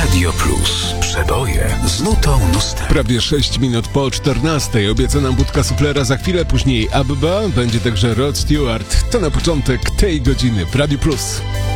Radio Plus. Przeboje z nutą nostalgii. Prawie 6 minut po 14. Obiecana budka suflera za chwilę, później Abba, będzie także Rod Stewart. To na początek tej godziny w Radio Plus.